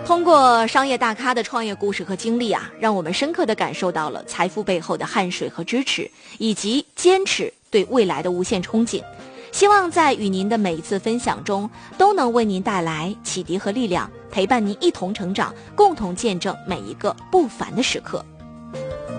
通过商业大咖的创业故事和经历啊，让我们深刻地感受到了财富背后的汗水和支持，以及坚持对未来的无限憧憬。希望在与您的每一次分享中，都能为您带来启迪和力量，陪伴您一同成长，共同见证每一个不凡的时刻。